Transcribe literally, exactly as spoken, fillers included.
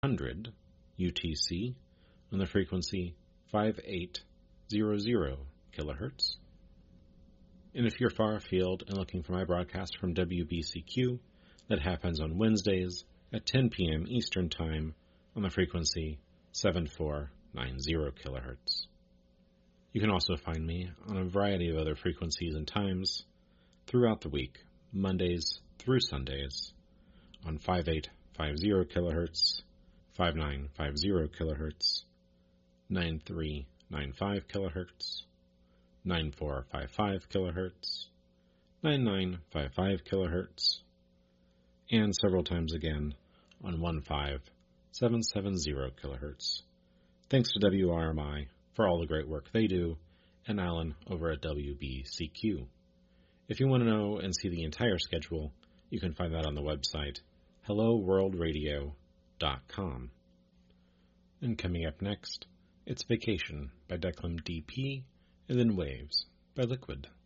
hundred U T C on the frequency five eight zero zero kilohertz. And if you're far afield and looking for my broadcast from W B C Q, that happens on Wednesdays at ten p.m. Eastern Time on the frequency seven four nine zero kilohertz. You can also find me on a variety of other frequencies and times throughout the week, Mondays through Sundays, on five eight five zero kilohertz, five nine five zero kilohertz, nine three nine five kilohertz, nine four five five kilohertz, nine nine five five kilohertz, and several times again on one five seven seven zero kilohertz. Thanks to W R M I for all the great work they do, and Alan over at W B C Q. If you want to know and see the entire schedule, you can find that on the website hello world radio dot com. And coming up next, it's Vacation by Declan D P, and then Waves by Liquid.